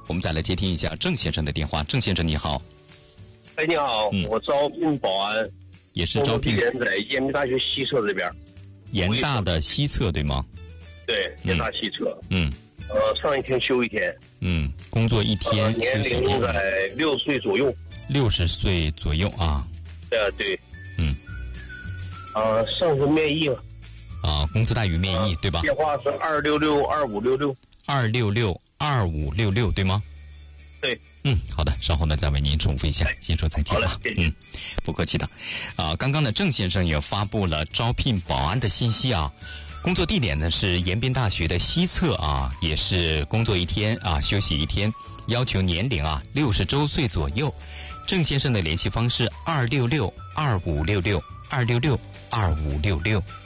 我们再来接听一下郑先生的电话。郑先生你好。 哎，你好，我招聘保安， 也是招聘人在延平大学西侧这边。 延大的西侧对吗？ 对，延大西侧。上一天休一天。 工作一天， 年龄在60岁左右。 60岁左右啊。 对。上次面议了。 工资待遇面议对吧？ 电话是266-2566。 266-2566对吗？ 对。 好的，稍后呢再为您重复一下，先说再见啊。不客气的。刚刚呢郑先生也发布了招聘保安的信息啊。工作地点呢是延边大学的西侧啊，也是工作一天啊，休息一天，要求年龄60周岁左右。郑先生的联系方式266-2566，266-2566。